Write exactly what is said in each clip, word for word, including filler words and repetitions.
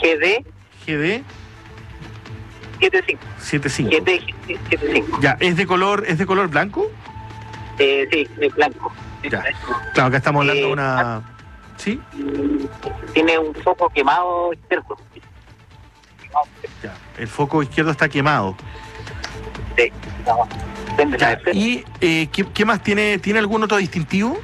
G D G D setenta y cinco. setenta y cinco. G D setenta y cinco. Ya, ¿es de color, es de color blanco? Eh, sí, es blanco. Ya. Claro, acá estamos hablando de Eh, una... ¿Sí? Tiene un foco quemado izquierdo. Ya. El foco izquierdo está quemado. Sí, no, depende de la Ya. esfera. ¿Y eh, ¿qué, qué más tiene? ¿Tiene algún otro distintivo?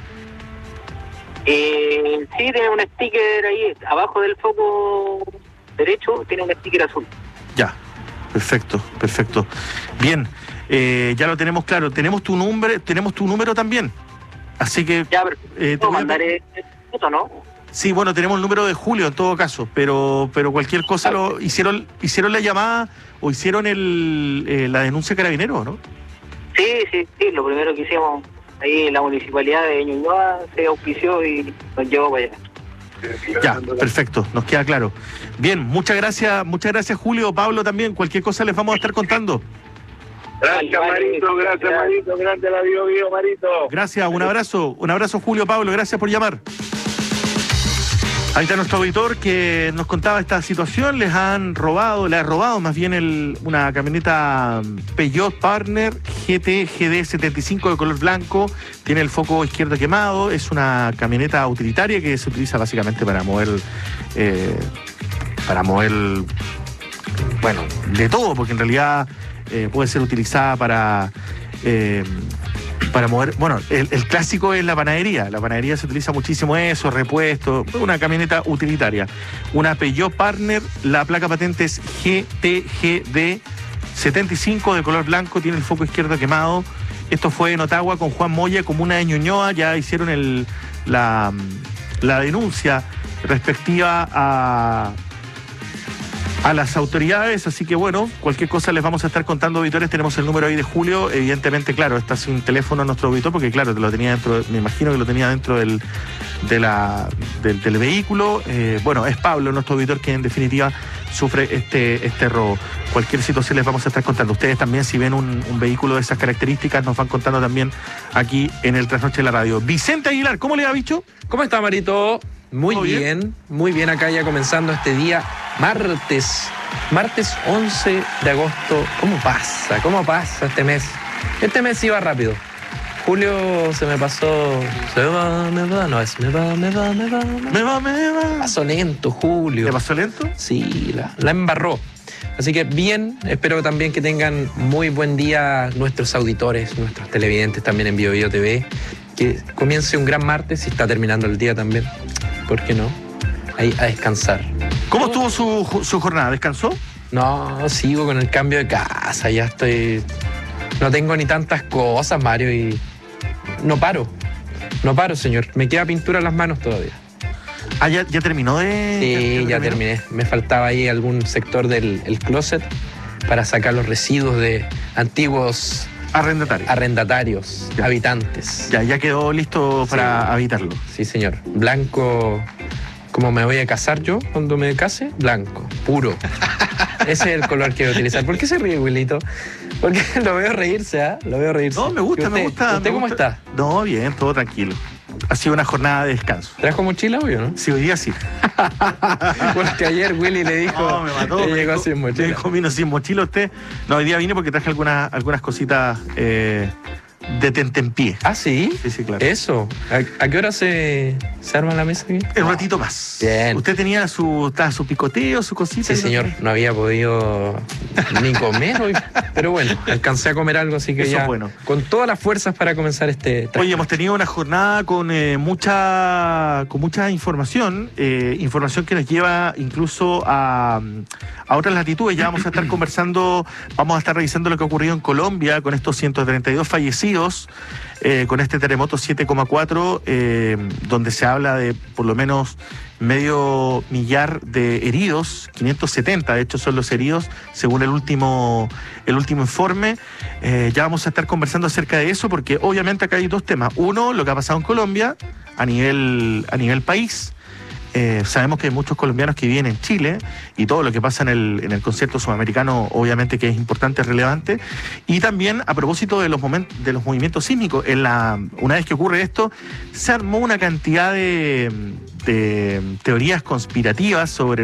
Eh, sí, tiene un sticker ahí, abajo del foco derecho, tiene un sticker azul. Ya, perfecto, perfecto. Bien, eh, ya lo tenemos claro. Tenemos tu nombre, tenemos tu número también. Así que... Ya, pero eh, te ¿puedo voy a- mandar el foto, no? Sí, bueno, tenemos el número de Julio en todo caso, pero pero cualquier cosa lo hicieron hicieron la llamada o hicieron el, eh, la denuncia a Carabineros, ¿no? Sí, sí, sí, lo primero que hicimos ahí, la municipalidad de Ñuñoa se auspició y nos llevó para allá. Ya, perfecto, nos queda claro. Bien, muchas gracias, muchas gracias Julio, Pablo también, cualquier cosa les vamos a estar contando. Gracias, Marito, gracias, Marito, grande la Bio Bio, Marito. Gracias, un abrazo, un abrazo Julio, Pablo, gracias por llamar. Ahí está nuestro auditor que nos contaba esta situación. Les han robado, le ha robado más bien el, una camioneta Peugeot Partner G T G D setenta y cinco de color blanco. Tiene el foco izquierdo quemado. Es una camioneta utilitaria que se utiliza básicamente para mover, eh, para mover, bueno, de todo, porque en realidad eh, puede ser utilizada para... Eh, para mover, bueno, el, el clásico es la panadería. La panadería se utiliza muchísimo eso, repuesto, una camioneta utilitaria. Una Peugeot Partner, la placa patente es G T G D setenta y cinco de color blanco, tiene el foco izquierdo quemado. Esto fue en Ottawa con Juan Moya, comuna de Ñuñoa. Ya hicieron el, la, la denuncia respectiva a... a las autoridades, así que bueno, cualquier cosa les vamos a estar contando, auditores. Tenemos el número ahí de Julio, evidentemente, claro, está sin teléfono nuestro auditor, porque claro, lo tenía dentro, me imagino que lo tenía dentro del, de la, del, del vehículo. Eh, bueno, es Pablo, nuestro auditor, que en definitiva sufre este, este robo. Cualquier situación les vamos a estar contando. Ustedes también, si ven un, un vehículo de esas características, nos van contando también aquí en el Trasnoche de la Radio. Vicente Aguilar, ¿cómo le va, bicho? ¿Cómo está, Marito? Muy ¿Todo bien? bien, muy bien acá ya comenzando este día, martes, martes once de agosto. ¿Cómo pasa? ¿Cómo pasa este mes? Este mes iba rápido. Julio se me pasó, se va, me va, no es, me va, me va, me va, me va. Me va, me va. Pasó lento, Julio. ¿Le pasó lento? Sí, la, la embarró. Así que bien, espero también que tengan muy buen día nuestros auditores, nuestros televidentes también en Bio Bio T V. Que comience un gran martes y está terminando el día también. ¿Por qué no? Ahí a descansar. ¿Cómo estuvo su, su jornada? ¿Descansó? No, sigo con el cambio de casa, ya estoy... No tengo ni tantas cosas, Mario, y no paro. No paro, señor. Me queda pintura en las manos todavía. Ah, ¿ya, ya terminó de...? Sí, ya terminé. Me faltaba ahí algún sector del el closet para sacar los residuos de antiguos Arrendatario. arrendatarios, Ya. habitantes. Ya, ya quedó listo para Sí. habitarlo. Sí, señor. Blanco, como me voy a casar yo cuando me case, blanco, puro. Ese es el color que voy a utilizar. ¿Por qué se ríe, Wilito? Porque lo veo reírse, ¿ah? Lo veo reírse. No, me gusta, ¿Y usted? me gusta. ¿Usted me cómo gusta. está? No, bien, todo tranquilo. Ha sido una jornada de descanso. ¿Trajo mochila hoy o no? Sí, hoy día sí. Porque ayer Willy le dijo No, me mató. que me llegó dijo- sin Me mochila. dijo, vino sin mochila usted. No, hoy día vine porque traje algunas, algunas cositas eh, de tentempié. Ah, ¿sí? Sí, sí, claro. Eso. ¿A, a qué hora se, se arma la mesa aquí? Un ratito más. Bien. Usted tenía su, estaba su picoteo, su cosita. Sí, y no- señor. No había podido ni comer hoy. Pero bueno, alcancé a comer algo, así que Eso ya es bueno. con todas las fuerzas para comenzar este... Oye, hemos tenido una jornada con eh, mucha con mucha información, eh, información que nos lleva incluso a, a otras latitudes. Ya vamos a estar conversando, vamos a estar revisando lo que ha ocurrido en Colombia con estos ciento treinta y dos fallecidos, eh, con este terremoto siete coma cuatro, eh, donde se habla de por lo menos medio millar de heridos, quinientos setenta de hecho son los heridos, según el último, el último informe. Eh, ya vamos a estar conversando acerca de eso, porque obviamente acá hay dos temas. Uno, lo que ha pasado en Colombia a nivel, a nivel país. Eh, sabemos que hay muchos colombianos que viven en Chile y todo lo que pasa en el, en el concierto sudamericano obviamente que es importante, es relevante. Y también a propósito de los momentos, de los movimientos sísmicos, en la, una vez que ocurre esto, se armó una cantidad de, de teorías conspirativas sobre